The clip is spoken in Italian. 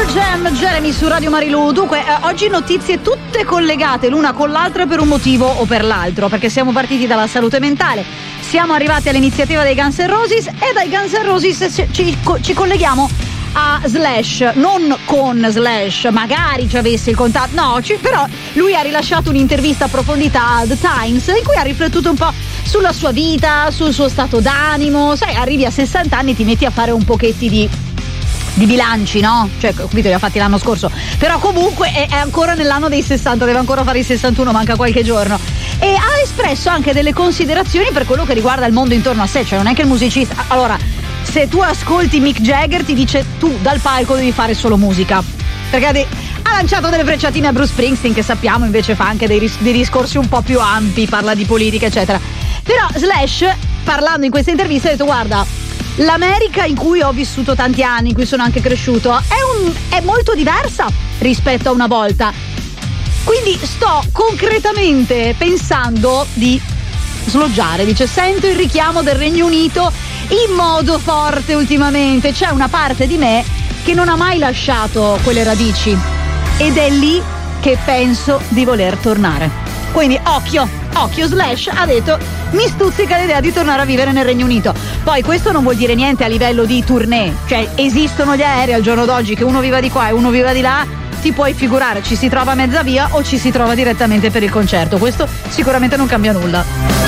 Jam, Jeremy su Radio Marilu. Dunque, oggi notizie tutte collegate l'una con l'altra per un motivo o per l'altro, perché siamo partiti dalla salute mentale, siamo arrivati all'iniziativa dei Guns N' Roses e dai Guns N' Roses ci colleghiamo a Slash, non con Slash, magari ci avesse il contatto, no, però lui ha rilasciato un'intervista approfondita a The Times in cui ha riflettuto un po' sulla sua vita, sul suo stato d'animo. Sai, arrivi a 60 anni, ti metti a fare un pochetti di bilanci, no? Cioè, capito, li ha fatti l'anno scorso, però comunque è ancora nell'anno dei 60, deve ancora fare i 61, manca qualche giorno, e ha espresso anche delle considerazioni per quello che riguarda il mondo intorno a sé. Cioè, non è che il musicista, allora, se tu ascolti Mick Jagger ti dice tu dal palco devi fare solo musica, perché ha lanciato delle frecciatine a Bruce Springsteen, che sappiamo invece fa anche dei discorsi un po' più ampi, parla di politica eccetera. Però Slash, parlando in questa intervista, ha detto: guarda, l'America in cui ho vissuto tanti anni, in cui sono anche cresciuto, è molto diversa rispetto a una volta. Quindi sto concretamente pensando di sloggiare. Dice: sento il richiamo del Regno Unito in modo forte ultimamente. C'è una parte di me che non ha mai lasciato quelle radici ed è lì che penso di voler tornare. Quindi occhio, Slash ha detto: mi stuzzica l'idea di tornare a vivere nel Regno Unito. Poi questo non vuol dire niente a livello di tournée, cioè esistono gli aerei al giorno d'oggi che uno viva di qua e uno viva di là, ti puoi figurare, ci si trova a mezza via o ci si trova direttamente per il concerto. Questo sicuramente non cambia nulla.